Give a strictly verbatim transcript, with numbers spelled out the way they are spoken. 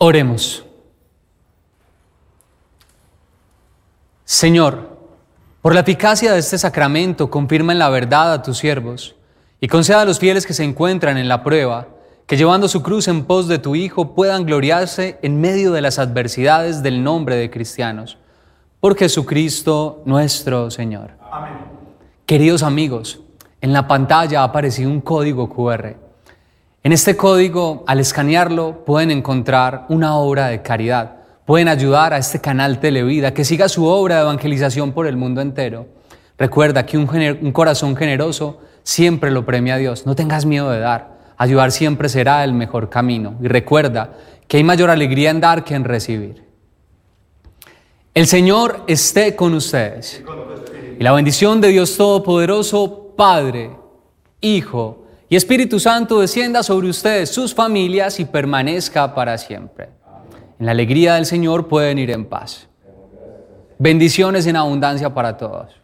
Oremos. Señor, por la eficacia de este sacramento, confirma en la verdad a tus siervos y conceda a los fieles que se encuentran en la prueba, que llevando su cruz en pos de tu Hijo puedan gloriarse en medio de las adversidades del nombre de cristianos. Por Jesucristo nuestro Señor. Amén. Queridos amigos, en la pantalla ha aparecido un código cu erre. En este código, al escanearlo, pueden encontrar una obra de caridad. Pueden ayudar a este canal Televida que siga su obra de evangelización por el mundo entero. Recuerda que un, gener- un corazón generoso siempre lo premia a Dios. No tengas miedo de dar. Ayudar siempre será el mejor camino. Y recuerda que hay mayor alegría en dar que en recibir. El Señor esté con ustedes. Y la bendición de Dios Todopoderoso, Padre, Hijo y Espíritu Santo descienda sobre ustedes, sus familias y permanezca para siempre. En la alegría del Señor pueden ir en paz. Bendiciones en abundancia para todos.